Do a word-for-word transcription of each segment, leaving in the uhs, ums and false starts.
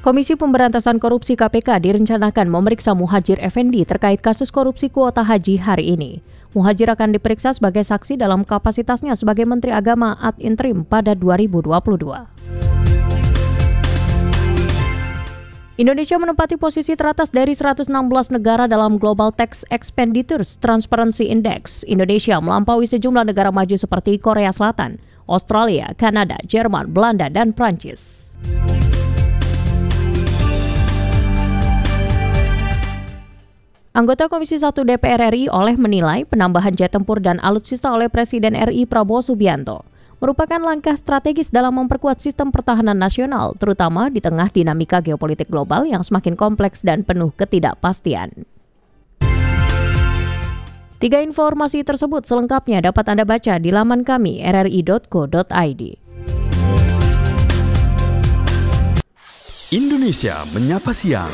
Komisi Pemberantasan Korupsi K P K direncanakan memeriksa Muhadjir Effendi terkait kasus korupsi kuota haji hari ini. Muhadjir akan diperiksa sebagai saksi dalam kapasitasnya sebagai Menteri Agama ad interim pada dua ribu dua puluh dua. Indonesia menempati posisi teratas dari seratus enam belas negara dalam Global Tax Expenditures Transparency Index. Indonesia melampaui sejumlah negara maju seperti Korea Selatan, Australia, Kanada, Jerman, Belanda, dan Prancis. Anggota Komisi satu D P R R I oleh menilai penambahan jet tempur dan alutsista oleh Presiden R I Prabowo Subianto merupakan langkah strategis dalam memperkuat sistem pertahanan nasional, terutama di tengah dinamika geopolitik global yang semakin kompleks dan penuh ketidakpastian. Tiga informasi tersebut selengkapnya dapat Anda baca di laman kami r r i dot co dot i d. Indonesia Menyapa Siang.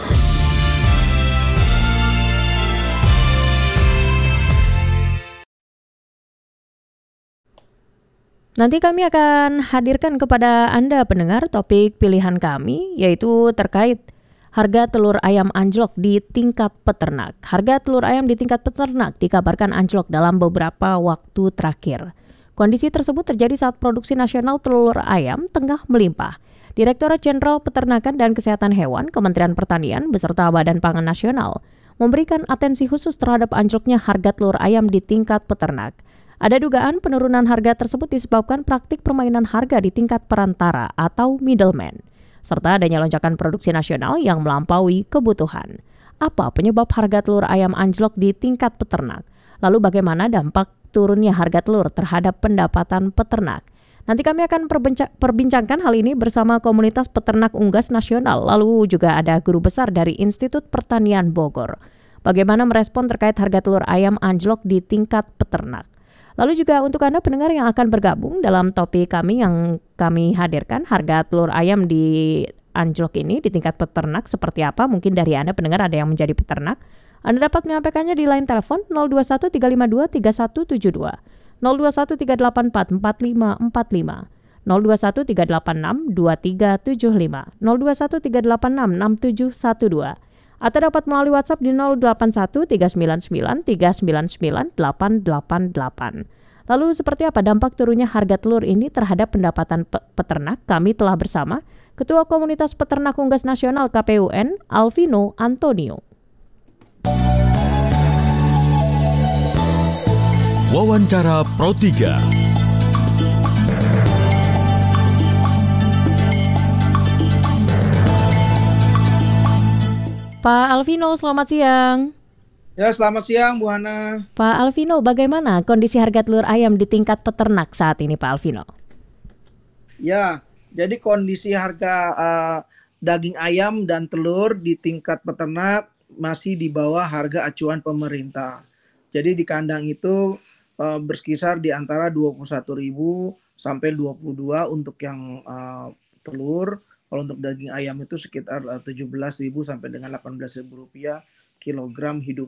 Nanti kami akan hadirkan kepada Anda pendengar topik pilihan kami, yaitu terkait harga telur ayam anjlok di tingkat peternak. Harga telur ayam di tingkat peternak dikabarkan anjlok dalam beberapa waktu terakhir. Kondisi tersebut terjadi saat produksi nasional telur ayam tengah melimpah. Direktorat Jenderal Peternakan dan Kesehatan Hewan Kementerian Pertanian beserta Badan Pangan Nasional memberikan atensi khusus terhadap anjloknya harga telur ayam di tingkat peternak. Ada dugaan penurunan harga tersebut disebabkan praktik permainan harga di tingkat perantara atau middleman, serta adanya lonjakan produksi nasional yang melampaui kebutuhan. Apa penyebab harga telur ayam anjlok di tingkat peternak? Lalu bagaimana dampak turunnya harga telur terhadap pendapatan peternak? Nanti kami akan perbincangkan hal ini bersama Komunitas Peternak Unggas Nasional, lalu juga ada guru besar dari Institut Pertanian Bogor. Bagaimana merespon terkait harga telur ayam anjlok di tingkat peternak? Lalu juga untuk Anda pendengar yang akan bergabung dalam topik kami yang kami hadirkan, harga telur ayam di anjlok ini di tingkat peternak seperti apa? Mungkin dari Anda pendengar ada yang menjadi peternak. Anda dapat menyampaikannya di line telepon nol dua satu tiga lima dua tiga satu tujuh dua, nol dua satu tiga delapan empat empat lima empat lima, nol dua satu tiga delapan enam dua tiga tujuh lima, nol dua satu tiga delapan enam enam tujuh satu dua. Atau dapat melalui WhatsApp di nol delapan satu tiga sembilan sembilan tiga sembilan sembilan delapan delapan delapan. Lalu seperti apa dampak turunnya harga telur ini terhadap pendapatan pe- peternak? Kami telah bersama Ketua Komunitas Peternak Unggas Nasional K P U N, Alvino Antonio. Wawancara Pro tiga. Pak Alvino, selamat siang. Ya, selamat siang Bu Hana. Pak Alvino, bagaimana kondisi harga telur ayam di tingkat peternak saat ini Pak Alvino? Ya, jadi kondisi harga uh, daging ayam dan telur di tingkat peternak masih di bawah harga acuan pemerintah. Jadi di kandang itu uh, berkisar di antara dua puluh satu ribu sampai dua puluh dua untuk yang uh, telur. Kalau untuk daging ayam itu sekitar uh, tujuh belas ribu sampai dengan delapan belas ribu rupiah kilogram hidup.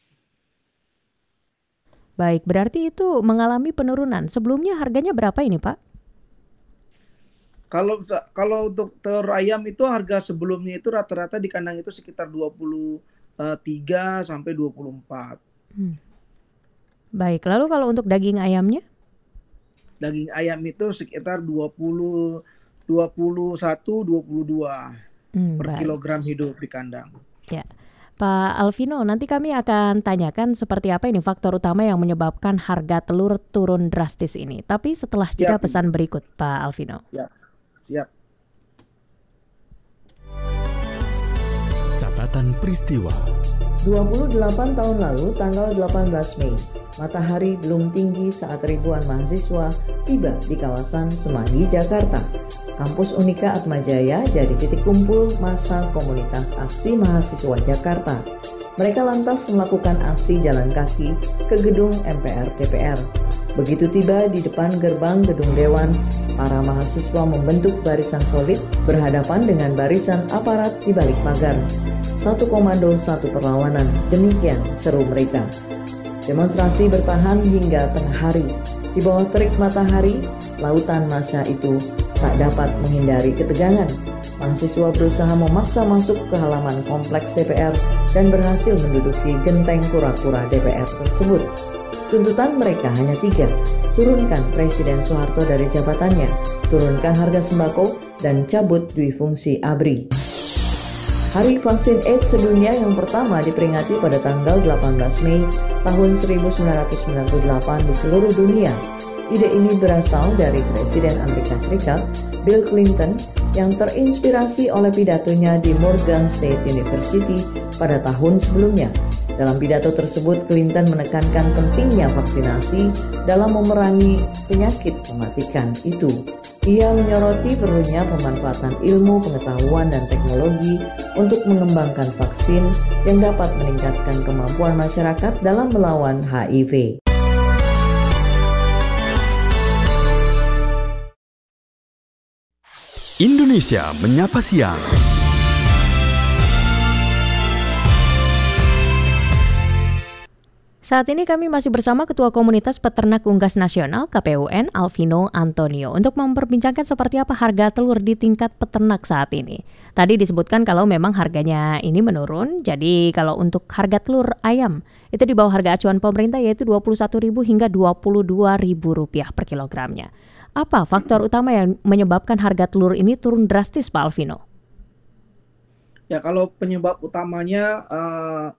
Baik, berarti itu mengalami penurunan. Sebelumnya harganya berapa ini, Pak? Kalau kalau untuk telur ayam itu harga sebelumnya itu rata-rata di kandang itu sekitar dua puluh tiga sampai dua puluh empat. Hmm. Baik, lalu kalau untuk daging ayamnya? Daging ayam itu sekitar dua puluh, dua puluh satu, dua puluh dua hmm, per baik. Kilogram hidup di kandang. Ya. Pak Alvino, nanti kami akan tanyakan seperti apa ini faktor utama yang menyebabkan harga telur turun drastis ini. Tapi setelah jeda pesan berikut, Pak Alvino. Ya, siap. Catatan peristiwa. dua puluh delapan tahun lalu, tanggal delapan belas Mei, matahari belum tinggi saat ribuan mahasiswa tiba di kawasan Semanggi, Jakarta. Kampus Unika Atmajaya jadi titik kumpul massa komunitas aksi mahasiswa Jakarta. Mereka lantas melakukan aksi jalan kaki ke gedung M P R D P R. Begitu tiba di depan gerbang gedung Dewan, para mahasiswa membentuk barisan solid berhadapan dengan barisan aparat di balik pagar. Satu komando, satu perlawanan, demikian seru mereka. Demonstrasi bertahan hingga tengah hari. Di bawah terik matahari, lautan massa itu tak dapat menghindari ketegangan. mahasiswa berusaha memaksa masuk ke halaman kompleks D P R dan berhasil menduduki genteng kura-kura D P R tersebut. Tuntutan mereka hanya tiga, turunkan Presiden Soeharto dari jabatannya, turunkan harga sembako, dan cabut duifungsi A B R I. Hari Vaksin AIDS Sedunia yang pertama diperingati pada tanggal delapan belas Mei tahun seribu sembilan ratus sembilan puluh delapan di seluruh dunia. Ide ini berasal dari Presiden Amerika Serikat, Bill Clinton, yang terinspirasi oleh pidatonya di Morgan State University pada tahun sebelumnya. Dalam pidato tersebut, Clinton menekankan pentingnya vaksinasi dalam memerangi penyakit mematikan itu. Ia menyoroti perlunya pemanfaatan ilmu, pengetahuan, dan teknologi untuk mengembangkan vaksin yang dapat meningkatkan kemampuan masyarakat dalam melawan H I V. Indonesia Menyapa Siang. Saat ini kami masih bersama Ketua Komunitas Peternak Unggas Nasional K P U N Alvino Antonio untuk memperbincangkan seperti apa harga telur di tingkat peternak saat ini. Tadi disebutkan kalau memang harganya ini menurun, jadi kalau untuk harga telur ayam itu di bawah harga acuan pemerintah yaitu dua puluh satu ribu rupiah hingga dua puluh dua ribu rupiah per kilogramnya. Apa faktor utama yang menyebabkan harga telur ini turun drastis, Pak Alvino? Ya, kalau penyebab utamanya uh,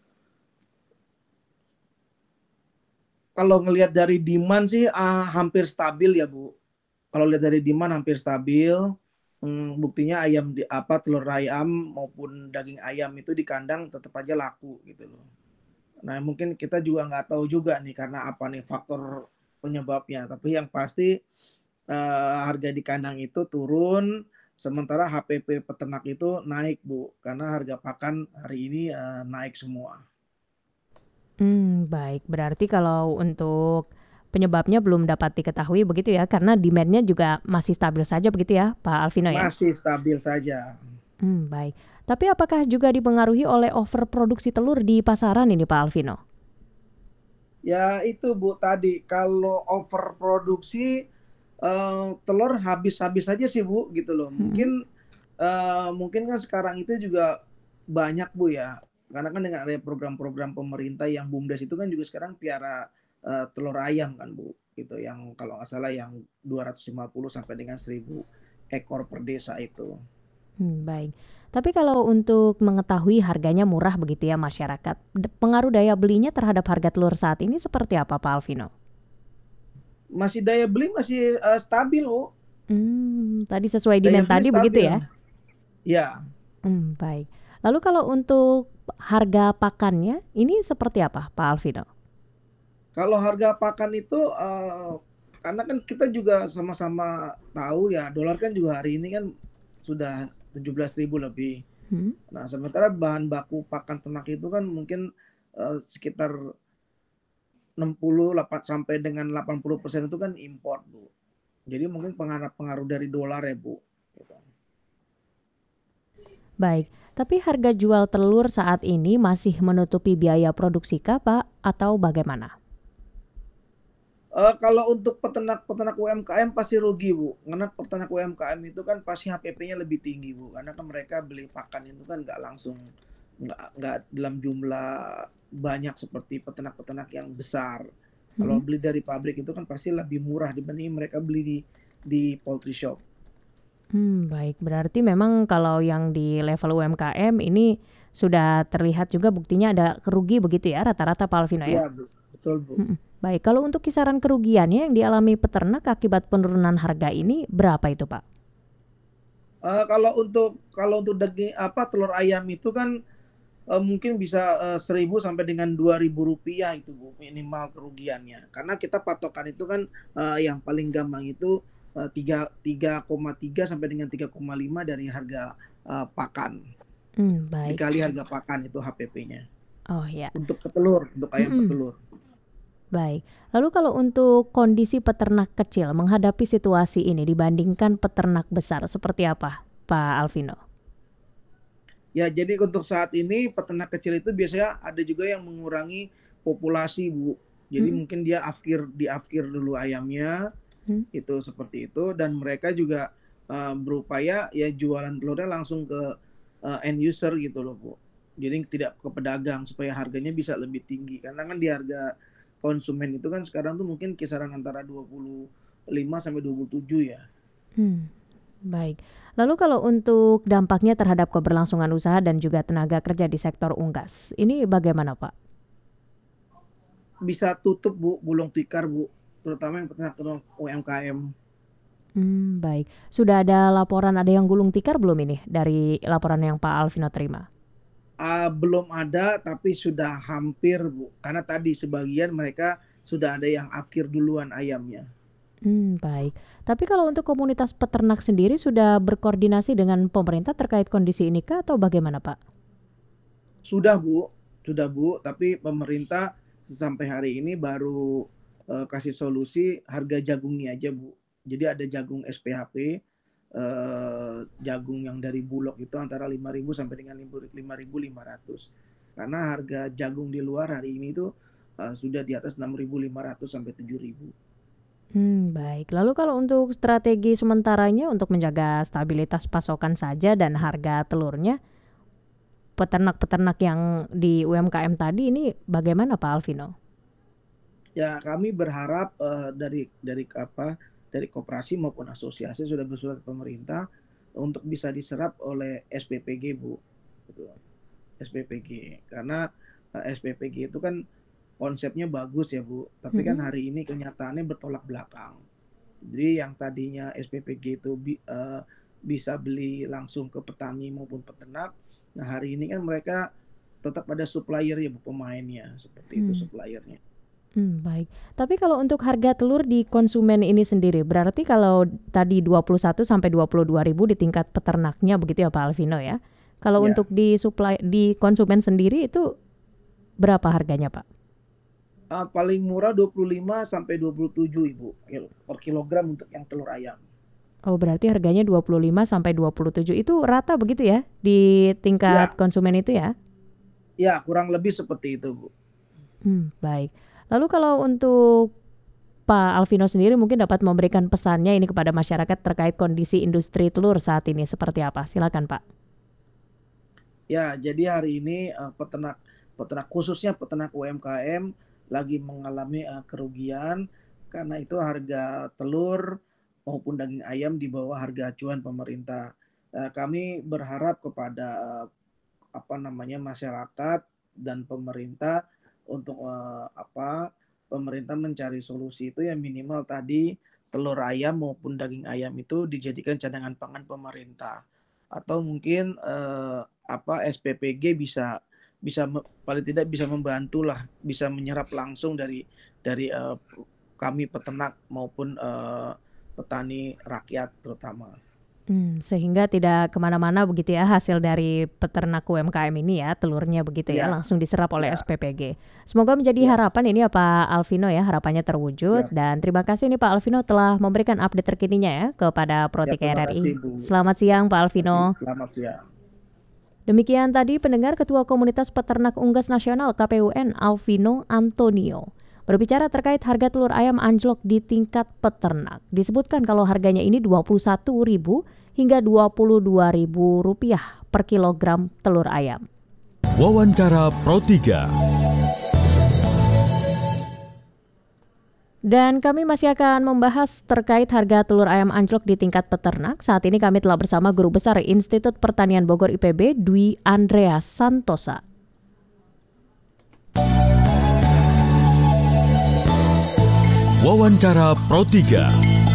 kalau ngelihat dari demand sih uh, hampir stabil ya Bu. Kalau lihat dari demand hampir stabil. Hmm, buktinya ayam di apa telur ayam maupun daging ayam itu di kandang tetap aja laku gitu loh. Nah mungkin kita juga nggak tahu juga nih karena apa nih faktor penyebabnya. Tapi yang pasti uh, harga di kandang itu turun. Sementara H P P peternak itu naik Bu. Karena harga pakan hari ini uh, naik semua. Hmm, baik. Berarti kalau untuk penyebabnya belum dapat diketahui begitu ya, karena demand-nya juga masih stabil saja begitu ya, Pak Alvino ya? Masih stabil saja. Hmm, baik. Tapi apakah juga dipengaruhi oleh overproduksi telur di pasaran ini, Pak Alvino? Ya itu Bu tadi, kalau overproduksi uh, telur habis-habis saja sih Bu gitu loh. Hmm. Mungkin uh, mungkin kan sekarang itu juga banyak Bu ya. Karena kan dengan ada program-program pemerintah yang BUMDes itu kan juga sekarang piara uh, telur ayam kan Bu, gitu yang kalau nggak salah yang dua ratus lima puluh sampai dengan seribu ekor per desa itu. Hmm, baik. Tapi kalau untuk mengetahui harganya murah begitu ya masyarakat, pengaruh daya belinya terhadap harga telur saat ini seperti apa Pak Alvino? Masih daya beli masih uh, stabil Bu. Hmm, tadi sesuai demand tadi stabil. begitu ya? Ya. Hmm, baik. Lalu kalau untuk harga pakannya ini seperti apa Pak Alvino? Kalau harga pakan itu uh, karena kan kita juga sama-sama tahu ya dolar kan juga hari ini kan sudah tujuh belas ribu lebih. Hmm. Nah sementara bahan baku pakan ternak itu kan mungkin uh, sekitar enam puluh sampai dengan delapan puluh persen itu kan import Bu. Jadi mungkin pengaruh-pengaruh dari dolar ya Bu. Gitu. Baik. Tapi harga jual telur saat ini masih menutupi biaya produksi kah Pak atau bagaimana? Uh, kalau untuk peternak-peternak U M K M pasti rugi Bu. Karena peternak U M K M itu kan pasti H P P-nya lebih tinggi Bu. Karena kan mereka beli pakan itu kan nggak langsung, nggak nggak dalam jumlah banyak seperti peternak-peternak yang besar. Hmm. Kalau beli dari pabrik itu kan pasti lebih murah dibanding mereka beli di, di poultry shop. Hmm, baik. Berarti memang kalau yang di level U M K M ini sudah terlihat juga buktinya ada kerugi begitu ya rata-rata Pak Alvino ya? Iya Bu, betul Bu. Hmm, baik. Kalau untuk kisaran kerugiannya yang dialami peternak akibat penurunan harga ini berapa itu Pak? Uh, kalau untuk kalau untuk daging apa telur ayam itu kan uh, mungkin bisa uh, seribu sampai dengan dua ribu rupiah itu Bu minimal kerugiannya. Karena kita patokan itu kan uh, yang paling gampang itu tiga koma tiga sampai dengan tiga koma lima dari harga uh, pakan. Hmm, baik. Dikali harga pakan itu H P P-nya. Oh ya. Untuk petelur, untuk ayam hmm. petelur. Baik. Lalu kalau untuk kondisi peternak kecil menghadapi situasi ini dibandingkan peternak besar seperti apa, Pak Alvino? Ya, jadi untuk saat ini peternak kecil itu biasanya ada juga yang mengurangi populasi Bu. Jadi hmm. mungkin dia afkir diafkir dulu ayamnya. Hmm. Itu seperti itu dan mereka juga uh, berupaya ya jualan telurnya langsung ke uh, end user gitu loh Bu. Jadi tidak ke pedagang supaya harganya bisa lebih tinggi. Karena kan di harga konsumen itu kan sekarang tuh mungkin kisaran antara dua puluh lima sampai dua puluh tujuh ya. Hmm, baik. Lalu kalau untuk dampaknya terhadap keberlangsungan usaha dan juga tenaga kerja di sektor unggas, ini bagaimana Pak? Bisa tutup Bu, gulung tikar Bu, terutama yang peternak-peternak U M K M. Hmm, baik. Sudah ada laporan ada yang gulung tikar belum ini dari laporan yang Pak Alvino terima? Uh, belum ada, tapi sudah hampir Bu. Karena tadi sebagian mereka sudah ada yang akhir duluan ayamnya. Hmm, baik. Tapi kalau untuk komunitas peternak sendiri sudah berkoordinasi dengan pemerintah terkait kondisi ini kah atau bagaimana Pak? Sudah Bu, sudah Bu. Tapi pemerintah sampai hari ini baru uh, kasih solusi harga jagungnya aja Bu. Jadi ada jagung S P H P, uh, jagung yang dari Bulog itu antara lima ribu sampai dengan lima ribu lima ratus. Karena harga jagung di luar hari ini tuh uh, sudah di atas enam ribu lima ratus sampai tujuh ribu. Hmm, baik. Lalu kalau untuk strategi sementaranya untuk menjaga stabilitas pasokan saja dan harga telurnya, peternak-peternak yang di U M K M tadi ini bagaimana Pak Alvino? Ya kami berharap uh, dari dari apa dari koperasi maupun asosiasi sudah bersurat ke pemerintah untuk bisa diserap oleh S P P G Bu, gitu. S P P G karena uh, S P P G itu kan konsepnya bagus ya Bu, tapi kan Mm-hmm. hari ini kenyataannya bertolak belakang. Jadi yang tadinya S P P G itu bi, uh, bisa beli langsung ke petani maupun peternak, nah hari ini kan mereka tetap ada supplier ya Bu, pemainnya seperti itu Hmm. suppliernya. Hmm, baik. Tapi kalau untuk harga telur di konsumen ini sendiri, berarti kalau tadi dua puluh satu sampai dua puluh dua ribu di tingkat peternaknya begitu ya Pak Alvino ya. Kalau Ya, untuk di supply di konsumen sendiri itu berapa harganya Pak? uh, paling murah dua puluh lima sampai dua puluh tujuh Ibu per kilogram untuk yang telur ayam. Oh, berarti harganya dua puluh lima sampai dua puluh tujuh itu rata begitu ya di tingkat Ya, konsumen itu ya? ya kurang lebih seperti itu Bu. Hmm, baik. Lalu kalau untuk Pak Alvino sendiri mungkin dapat memberikan pesannya ini kepada masyarakat terkait kondisi industri telur saat ini seperti apa? Silakan Pak. Ya, jadi hari ini uh, peternak peternak khususnya peternak U M K M lagi mengalami uh, kerugian karena itu harga telur maupun daging ayam di bawah harga acuan pemerintah. Uh, kami berharap kepada uh, apa namanya masyarakat dan pemerintah untuk uh, apa pemerintah mencari solusi itu yang minimal tadi telur ayam maupun daging ayam itu dijadikan cadangan pangan pemerintah atau mungkin uh, apa S P P G bisa bisa paling tidak bisa membantu lah bisa menyerap langsung dari dari uh, kami peternak maupun uh, petani rakyat terutama. Hmm, sehingga tidak kemana-mana begitu ya hasil dari peternak U M K M ini ya, telurnya begitu ya, Ya, langsung diserap oleh ya, S P P G. Semoga menjadi ya, harapan ini ya Pak Alvino ya, harapannya terwujud. ya. Dan terima kasih nih Pak Alvino telah memberikan update terkininya ya kepada Ya, Pro tiga terima R R I. kasih Bu. Selamat siang Pak Alvino. Selamat siang. Demikian tadi pendengar Ketua Komunitas Peternak Unggas Nasional K P U N Alvino Antonio berbicara terkait harga telur ayam anjlok di tingkat peternak. Disebutkan kalau harganya ini dua puluh satu ribu hingga dua puluh dua ribu rupiah per kilogram telur ayam. Wawancara Pro tiga. Dan kami masih akan membahas terkait harga telur ayam anjlok di tingkat peternak. Saat ini kami telah bersama Guru Besar Institut Pertanian Bogor I P B, Dwi Andreas Santosa. Wawancara Pro tiga.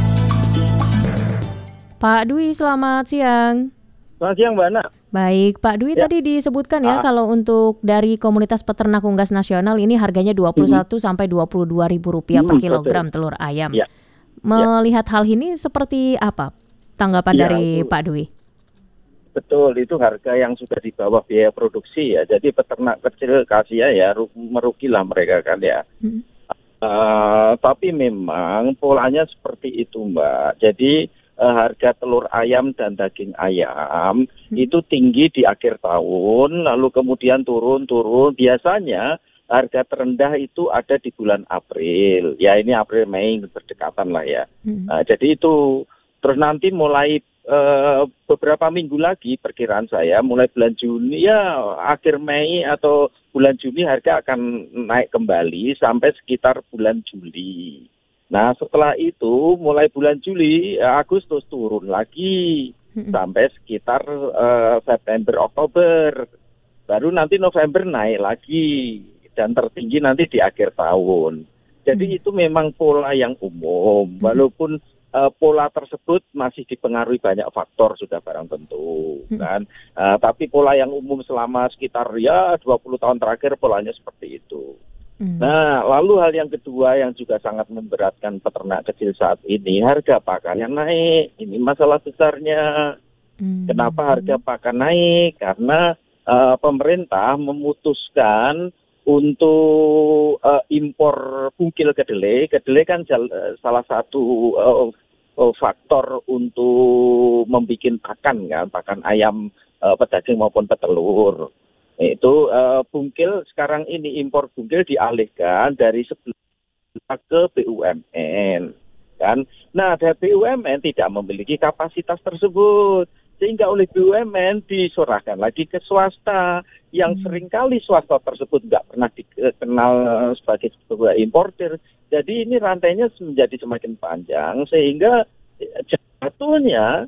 Pak Dwi, selamat siang. Selamat siang Mbak Ana. Baik, Pak Dwi Ya. tadi disebutkan ya Ah. kalau untuk dari Komunitas Peternak Unggas Nasional ini harganya dua puluh satu sampai dua puluh dua ribu rupiah per Hmm, kilogram betul. telur ayam. Ya. Melihat hal ini seperti apa tanggapan Ya, dari itu- Pak Dwi? Betul, itu harga yang sudah di bawah biaya produksi ya. Jadi peternak kecil kasih ya ru- merugilah mereka kan ya. Hmm. Uh, tapi memang polanya seperti itu Mbak. Jadi uh, harga telur ayam dan daging ayam Hmm. itu tinggi di akhir tahun, lalu kemudian turun-turun. Biasanya harga terendah itu ada di bulan April. Ya ini April Mei berdekatan lah ya. Hmm. Uh, jadi itu terus nanti mulai uh, beberapa minggu lagi perkiraan saya mulai bulan Juni ya akhir Mei atau bulan Juni harga akan naik kembali sampai sekitar bulan Juli. Nah setelah itu mulai bulan Juli Agustus turun lagi hmm. sampai sekitar uh, September Oktober. Baru nanti November naik lagi dan tertinggi nanti di akhir tahun. Jadi hmm. itu memang pola yang umum, walaupun uh, pola tersebut masih dipengaruhi banyak faktor sudah barang tentu, hmm. kan. Uh, tapi pola yang umum selama sekitar ya dua puluh tahun terakhir polanya seperti itu. Hmm. Nah, lalu hal yang kedua yang juga sangat memberatkan peternak kecil saat ini, harga pakan yang naik. Ini masalah besarnya. Hmm. Kenapa harga pakan naik? Karena Uh, pemerintah memutuskan untuk uh, impor bungkil kedelai. Kedelai kan jal, uh, salah satu uh, uh, faktor untuk membuat pakan kan, pakan ayam uh, pedaging maupun petelur. Itu uh, bungkil sekarang ini impor bungkil dialihkan dari sebelah ke B U M N kan. Nah, dari B U M N tidak memiliki kapasitas tersebut. Sehingga oleh B U M N diserahkan lagi ke swasta yang hmm. seringkali swasta tersebut nggak pernah dikenal sebagai sebuah importer. Jadi ini rantainya menjadi semakin panjang sehingga jatuhnya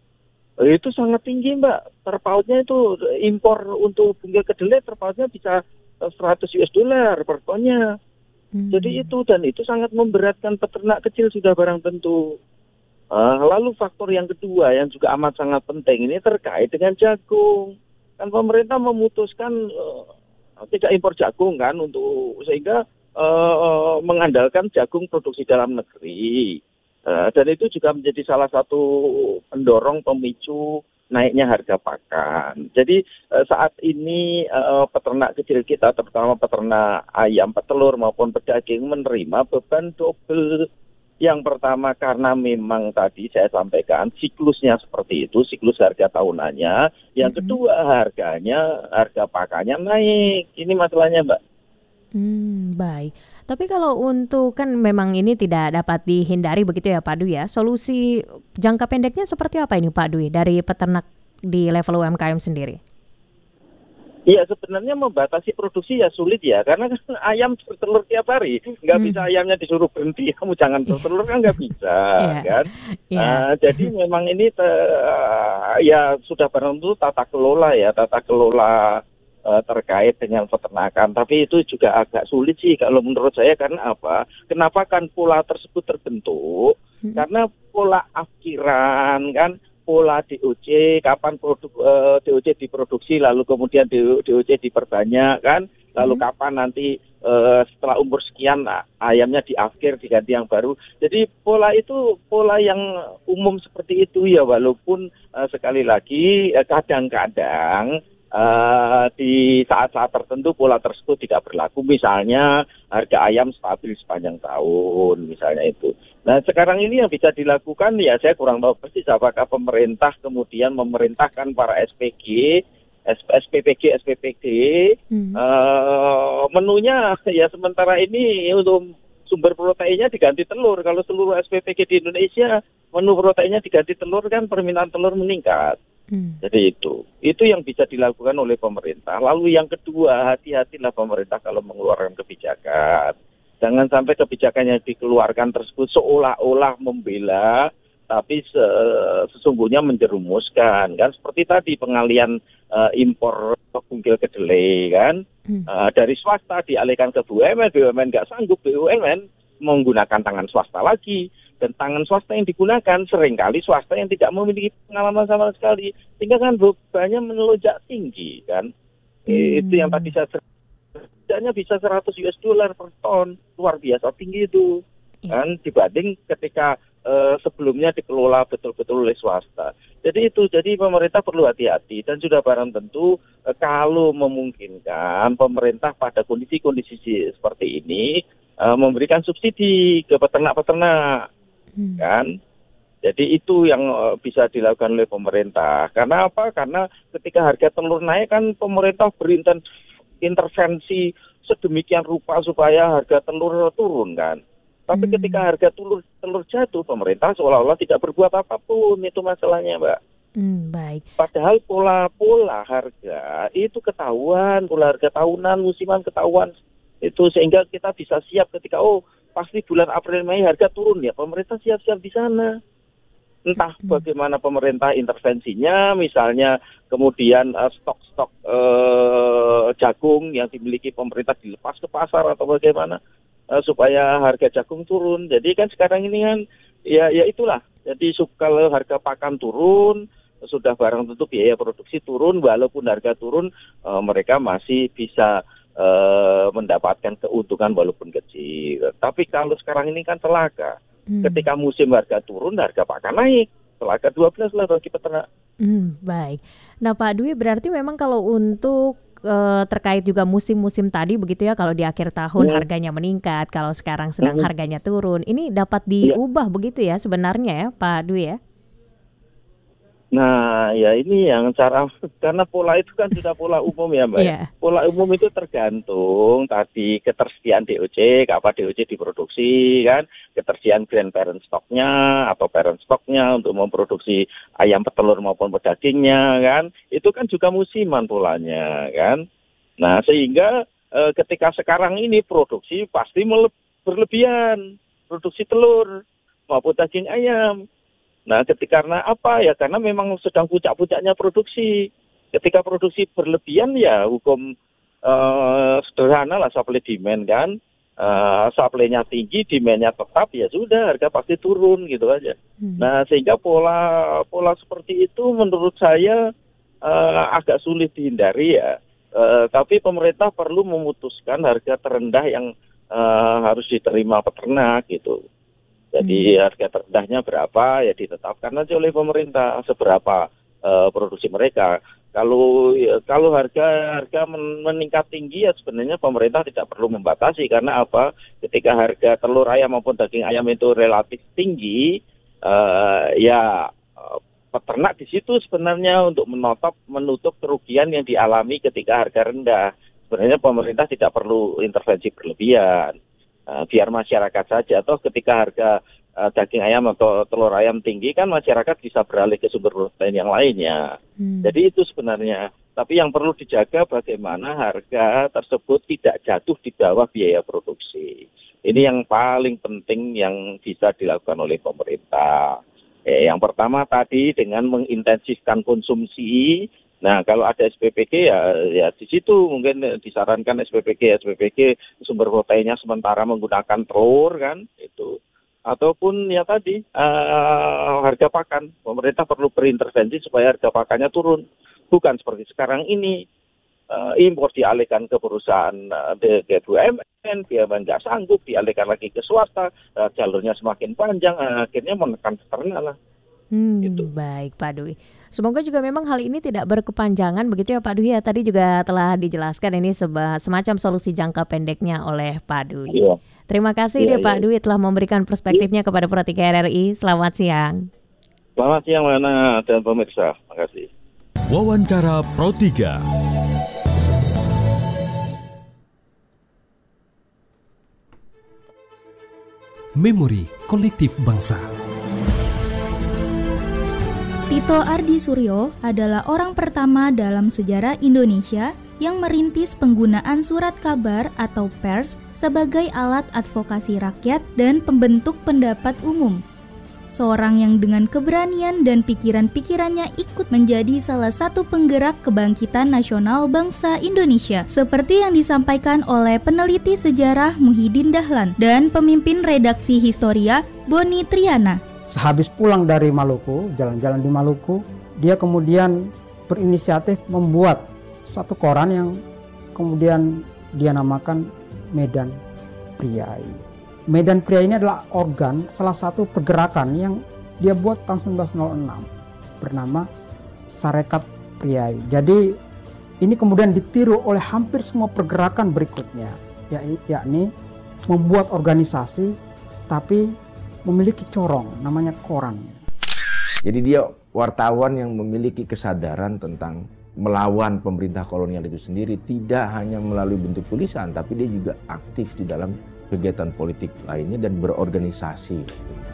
itu sangat tinggi Mbak. Terpautnya itu impor untuk bungkil kedelai terpautnya bisa seratus U S dollar per tonnya. Hmm. Jadi itu dan itu sangat memberatkan peternak kecil sudah barang tentu. Uh, lalu faktor yang kedua yang juga amat sangat penting ini terkait dengan jagung. Kan pemerintah memutuskan uh, tidak impor jagung kan untuk sehingga uh, mengandalkan jagung produksi dalam negeri. Uh, dan itu juga menjadi salah satu pendorong pemicu naiknya harga pakan. Jadi uh, saat ini uh, peternak kecil kita terutama peternak ayam, petelur maupun pedaging menerima beban double. Yang pertama karena memang tadi saya sampaikan siklusnya seperti itu, siklus harga tahunannya. Yang mm-hmm. kedua harganya, harga pakannya naik. Ini masalahnya Mbak. Hmm, baik. Tapi kalau untuk kan memang ini tidak dapat dihindari begitu ya Pak Dwi ya. Solusi jangka pendeknya seperti apa ini Pak Dwi dari peternak di level U M K M sendiri? Iya sebenarnya membatasi produksi ya sulit ya karena kan ayam bertelur tiap hari nggak hmm. bisa ayamnya disuruh berhenti kamu jangan bertelur kan nggak bisa yeah. kan yeah. Uh, jadi memang ini te- uh, ya sudah barang tentu tata kelola ya tata kelola uh, terkait dengan peternakan tapi itu juga agak sulit sih kalau menurut saya karena apa kenapa kan pola tersebut terbentuk hmm. karena pola akhiran kan pola D O C, kapan produk uh, D O C diproduksi, lalu kemudian D O C diperbanyak kan, lalu hmm. kapan nanti uh, setelah umur sekian nah, ayamnya diakhir diganti yang baru. Jadi pola itu pola yang umum seperti itu ya, walaupun uh, sekali lagi uh, kadang-kadang uh, di saat-saat tertentu pola tersebut tidak berlaku. Misalnya harga ayam stabil sepanjang tahun, misalnya itu. Nah sekarang ini yang bisa dilakukan ya saya kurang tahu persis apakah pemerintah kemudian memerintahkan para S P G, S P P G, S P P D hmm. uh, menunya ya sementara ini untuk sumber proteinnya diganti telur. Kalau seluruh S P P G di Indonesia menu proteinnya diganti telur kan permintaan telur meningkat. Hmm. Jadi itu, itu yang bisa dilakukan oleh pemerintah. Lalu yang kedua hati-hatilah pemerintah kalau mengeluarkan kebijakan. Jangan sampai kebijakan yang dikeluarkan tersebut seolah-olah membela, tapi sesungguhnya menjerumuskan. Kan seperti tadi pengalian uh, impor bungkil kedelai kan, hmm. uh, dari swasta dialihkan ke B U M N, B U M N nggak sanggup, B U M N menggunakan tangan swasta lagi. Dan tangan swasta yang digunakan seringkali swasta yang tidak memiliki pengalaman sama sekali. Sehingga kan bebannya melonjak tinggi kan. Hmm. Itu yang tadi saya setidaknya bisa seratus U S dollar per ton, luar biasa tinggi itu ya. Kan dibanding ketika uh, sebelumnya dikelola betul-betul oleh swasta. Jadi itu, jadi pemerintah perlu hati-hati dan sudah barang tentu uh, kalau memungkinkan pemerintah pada kondisi-kondisi seperti ini uh, memberikan subsidi ke peternak-peternak, hmm. kan? Jadi itu yang uh, bisa dilakukan oleh pemerintah. Karena apa? Karena ketika harga telur naik kan pemerintah berintervensi sedemikian rupa supaya harga telur turun kan. Tapi Hmm. ketika harga telur, telur jatuh, pemerintah seolah-olah tidak berbuat apapun. Itu masalahnya, Mbak. Hmm, baik. Padahal pola-pola harga itu ketahuan, pola harga tahunan, musiman ketahuan. Itu sehingga kita bisa siap ketika, oh pasti bulan April Mei harga turun ya, pemerintah siap-siap di sana. Entah Hmm. bagaimana pemerintah intervensinya, misalnya kemudian uh, stok-stok uh, jagung yang dimiliki pemerintah dilepas ke pasar atau bagaimana uh, supaya harga jagung turun. Jadi kan sekarang ini kan ya ya itulah. Jadi su- kalau harga pakan turun, sudah barang tentu biaya produksi turun, walaupun harga turun uh, mereka masih bisa uh, mendapatkan keuntungan walaupun kecil. Tapi kalau sekarang ini kan celaka. Hmm. Ketika musim harga turun, harga pakan naik. Celaka dua belas lah bagi peternak. Hmm, baik. Nah Pak Dwi, berarti memang kalau untuk eh, terkait juga musim-musim tadi begitu ya, kalau di akhir tahun Hmm. harganya meningkat, kalau sekarang sedang Hmm. harganya turun, ini dapat Iya. diubah begitu ya sebenarnya ya Pak Dwi ya? Nah, ya ini yang cara, karena pola itu kan sudah pola umum ya Mbak. Iya. ya. Pola umum itu tergantung tadi ketersediaan D O C, kapan D O C diproduksi kan, ketersediaan grand parent stoknya atau parent stoknya untuk memproduksi ayam petelur maupun pedagingnya kan, itu kan juga musiman polanya kan. Nah, sehingga eh, ketika sekarang ini produksi pasti mele- berlebihan, produksi telur maupun daging ayam. Nah, ketika karena apa ya? Karena memang sedang puncak-puncaknya produksi. Ketika produksi berlebihan ya hukum uh, sederhana lah, supply demand kan. Uh, supply-nya tinggi, demand-nya tetap, ya sudah harga pasti turun gitu aja. Hmm. Nah, sehingga pola pola seperti itu menurut saya uh, agak sulit dihindari ya. Uh, tapi pemerintah perlu memutuskan harga terendah yang uh, harus diterima peternak gitu. Jadi Hmm. harga terendahnya berapa ya ditetapkan aja oleh pemerintah seberapa uh, produksi mereka. Kalau ya, kalau harga harga men- meningkat tinggi ya sebenarnya pemerintah tidak perlu membatasi, karena apa? Ketika harga telur ayam maupun daging ayam itu relatif tinggi, uh, ya uh, peternak di situ sebenarnya untuk menotop menutup kerugian yang dialami ketika harga rendah. Sebenarnya pemerintah tidak perlu intervensi berlebihan. Uh, biar masyarakat saja, atau ketika harga uh, daging ayam atau telur ayam tinggi kan masyarakat bisa beralih ke sumber protein yang lainnya. Hmm. Jadi itu sebenarnya. Tapi yang perlu dijaga bagaimana harga tersebut tidak jatuh di bawah biaya produksi. Ini yang paling penting yang bisa dilakukan oleh pemerintah. Eh, yang pertama tadi dengan mengintensifkan konsumsi. Nah, kalau ada S P P G ya, ya di situ mungkin disarankan S P P G, S P P G sumber proteinnya sementara menggunakan telur kan, itu. Ataupun ya tadi uh, harga pakan, pemerintah perlu berintervensi supaya harga pakannya turun. Bukan seperti sekarang ini uh, impor dialihkan ke perusahaan uh, ke B U M N, B U M N nggak sanggup, dialihkan lagi ke swasta, uh, jalurnya semakin panjang, uh, akhirnya menekan peternak lah. Hmm, Gitu. baik Pak Dwi. Semoga juga memang hal ini tidak berkepanjangan begitu ya Pak Dwi ya. Tadi juga telah dijelaskan ini seba- semacam solusi jangka pendeknya oleh Pak Dwi. Iya. Terima kasih Iya, deh Pak iya. Dwi telah memberikan perspektifnya kepada Pro tiga R R I. Selamat siang. Selamat siang Mana dan pemirsa. Terima kasih. Wawancara Pro tiga. Memori Kolektif Bangsa. Tito Ardi Suryo adalah orang pertama dalam sejarah Indonesia yang merintis penggunaan surat kabar atau pers sebagai alat advokasi rakyat dan pembentuk pendapat umum. Seorang yang dengan keberanian dan pikiran-pikirannya ikut menjadi salah satu penggerak kebangkitan nasional bangsa Indonesia, seperti yang disampaikan oleh peneliti sejarah Muhyiddin Dahlan dan pemimpin redaksi Historia Boni Triana. Sehabis pulang dari Maluku, jalan-jalan di Maluku, dia kemudian berinisiatif membuat satu koran yang kemudian dia namakan Medan Priai. Medan Priai ini adalah organ salah satu pergerakan yang dia buat tahun seribu sembilan ratus enam bernama Sarekat Priai. Jadi ini kemudian ditiru oleh hampir semua pergerakan berikutnya, yakni membuat organisasi tapi memiliki corong, namanya koran. Jadi dia wartawan yang memiliki kesadaran tentang melawan pemerintah kolonial itu sendiri, tidak hanya melalui bentuk tulisan, tapi dia juga aktif di dalam kegiatan politik lainnya dan berorganisasi.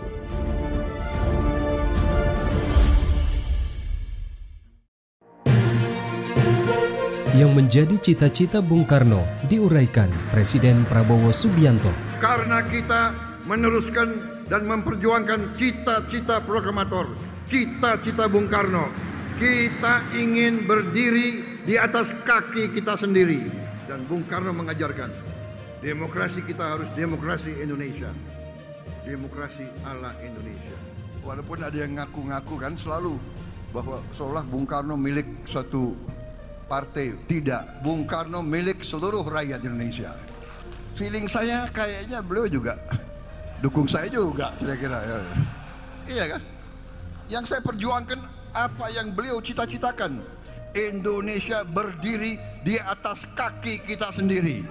Yang menjadi cita-cita Bung Karno diuraikan Presiden Prabowo Subianto. Karena kita meneruskan dan memperjuangkan cita-cita proklamator, cita-cita Bung Karno. Kita ingin berdiri di atas kaki kita sendiri. Dan Bung Karno mengajarkan, demokrasi kita harus demokrasi Indonesia. Demokrasi ala Indonesia. Walaupun ada yang ngaku-ngaku kan selalu bahwa seolah Bung Karno milik suatu partai. Tidak, Bung Karno milik seluruh rakyat Indonesia. Feeling saya kayaknya beliau juga dukung saya juga kira-kira. Ya. Iya kan? Yang saya perjuangkan apa yang beliau cita-citakan. Indonesia berdiri di atas kaki kita sendiri.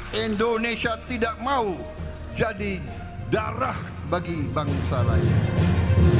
Indonesia tidak mau jadi darah bagi bangsa lain.